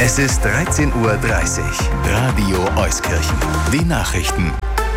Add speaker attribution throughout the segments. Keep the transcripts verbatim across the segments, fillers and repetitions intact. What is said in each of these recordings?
Speaker 1: Es ist dreizehn Uhr dreißig. Radio Euskirchen. Die Nachrichten.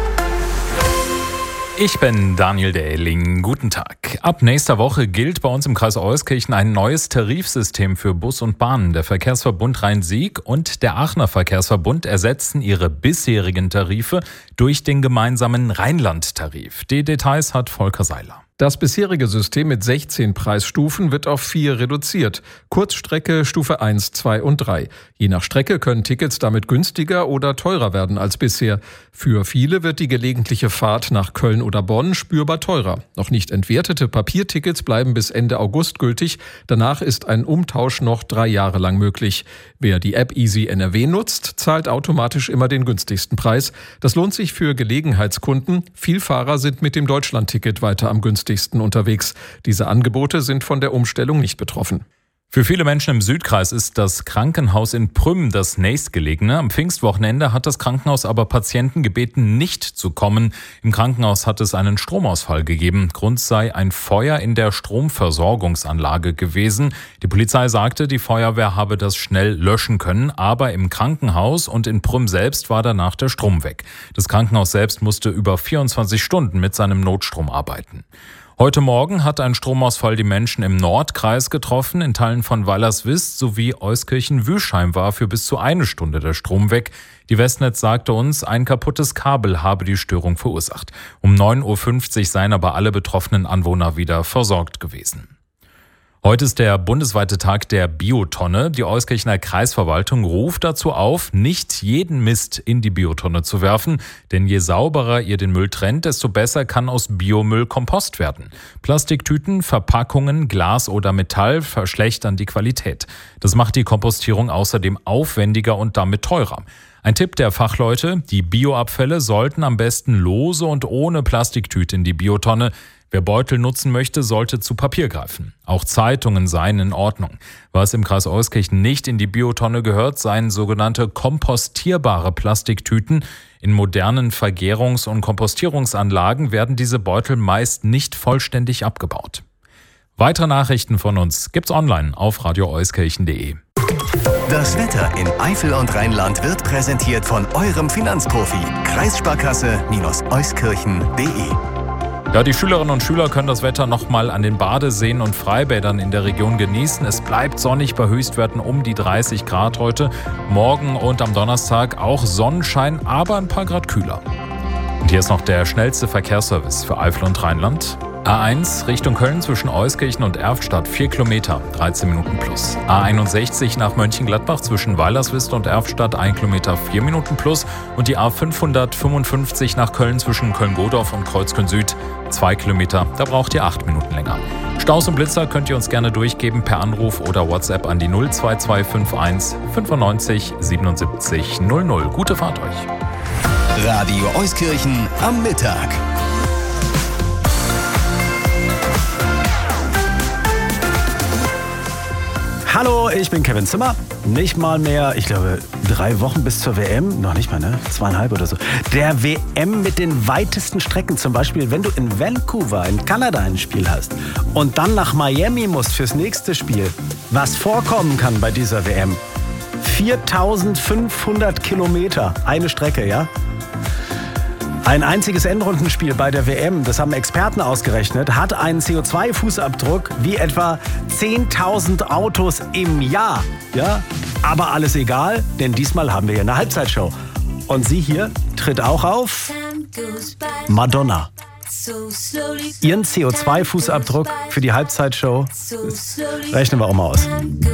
Speaker 2: Ich bin Daniel Dehling. Guten Tag. Ab nächster Woche gilt bei uns im Kreis Euskirchen ein neues Tarifsystem für Bus und Bahn. Der Verkehrsverbund Rhein-Sieg und der Aachener Verkehrsverbund ersetzen ihre bisherigen Tarife durch den gemeinsamen Rheinland-Tarif. Die Details hat Volker Seiler.
Speaker 3: Das bisherige System mit sechzehn Preisstufen wird auf vier reduziert. Kurzstrecke Stufe eins, zwei und drei. Je nach Strecke können Tickets damit günstiger oder teurer werden als bisher. Für viele wird die gelegentliche Fahrt nach Köln oder Bonn spürbar teurer. Noch nicht entwertete Papiertickets bleiben bis Ende August gültig. Danach ist ein Umtausch noch drei Jahre lang möglich. Wer die App Easy N R W nutzt, zahlt automatisch immer den günstigsten Preis. Das lohnt sich für Gelegenheitskunden. Vielfahrer sind mit dem Deutschlandticket weiter am günstigsten unterwegs. Diese Angebote sind von der Umstellung nicht betroffen.
Speaker 2: Für viele Menschen im Südkreis ist das Krankenhaus in Prüm das nächstgelegene. Am Pfingstwochenende hat das Krankenhaus aber Patienten gebeten, nicht zu kommen. Im Krankenhaus hat es einen Stromausfall gegeben. Grund sei ein Feuer in der Stromversorgungsanlage gewesen. Die Polizei sagte, die Feuerwehr habe das schnell löschen können, aber im Krankenhaus und in Prüm selbst war danach der Strom weg. Das Krankenhaus selbst musste über vierundzwanzig Stunden mit seinem Notstrom arbeiten. Heute Morgen hat ein Stromausfall die Menschen im Nordkreis getroffen. In Teilen von Weilerswist sowie Euskirchen-Wüschheim war für bis zu eine Stunde der Strom weg. Die Westnetz sagte uns, ein kaputtes Kabel habe die Störung verursacht. Um neun Uhr fünfzig seien aber alle betroffenen Anwohner wieder versorgt gewesen. Heute ist der bundesweite Tag der Biotonne. Die Euskirchener Kreisverwaltung ruft dazu auf, nicht jeden Mist in die Biotonne zu werfen, denn je sauberer ihr den Müll trennt, desto besser kann aus Biomüll Kompost werden. Plastiktüten, Verpackungen, Glas oder Metall verschlechtern die Qualität. Das macht die Kompostierung außerdem aufwendiger und damit teurer. Ein Tipp der Fachleute, die Bioabfälle sollten am besten lose und ohne Plastiktüte in die Biotonne. Wer Beutel nutzen möchte, sollte zu Papier greifen. Auch Zeitungen seien in Ordnung. Was im Kreis Euskirchen nicht in die Biotonne gehört, seien sogenannte kompostierbare Plastiktüten. In modernen Vergärungs- und Kompostierungsanlagen werden diese Beutel meist nicht vollständig abgebaut. Weitere Nachrichten von uns gibt's online auf radio euskirchen punkt de.
Speaker 1: Das Wetter in Eifel und Rheinland wird präsentiert von eurem Finanzprofi. Kreissparkasse-Euskirchen punkt de.
Speaker 2: Ja, die Schülerinnen und Schüler können das Wetter nochmal an den Badeseen und Freibädern in der Region genießen. Es bleibt sonnig bei Höchstwerten um die dreißig Grad heute. Morgen und am Donnerstag auch Sonnenschein, aber ein paar Grad kühler. Und hier ist noch der schnellste Verkehrsservice für Eifel und Rheinland. A eins Richtung Köln zwischen Euskirchen und Erftstadt vier Kilometer, dreizehn Minuten plus. A einundsechzig nach Mönchengladbach zwischen Weilerswist und Erftstadt ein Kilometer, vier Minuten plus. Und die A fünfhundertfünfundfünfzig nach Köln zwischen Köln-Godorf und Kreuzköln Süd zwei Kilometer, da braucht ihr acht Minuten länger. Staus und Blitzer könnt ihr uns gerne durchgeben per Anruf oder WhatsApp an die null zwei zwei fünf eins fünfundneunzig siebenundsiebzig null null. Gute Fahrt euch.
Speaker 1: Radio Euskirchen am Mittag.
Speaker 4: Hallo, ich bin Kevin Zimmer. Nicht mal mehr, ich glaube, drei Wochen bis zur W M. Noch nicht mal, ne? Zweieinhalb oder so. Der W M mit den weitesten Strecken. Zum Beispiel, wenn du in Vancouver in Kanada ein Spiel hast und dann nach Miami musst fürs nächste Spiel. Was vorkommen kann bei dieser W M. viertausendfünfhundert Kilometer. Eine Strecke, ja? Ein einziges Endrundenspiel bei der W M, das haben Experten ausgerechnet, hat einen C O zwei Fußabdruck wie etwa zehntausend Autos im Jahr. Ja, aber alles egal, denn diesmal haben wir hier eine Halbzeitshow. Und sie hier tritt auch auf Madonna. Ihren C O zwei Fußabdruck für die Halbzeitshow rechnen wir auch mal aus.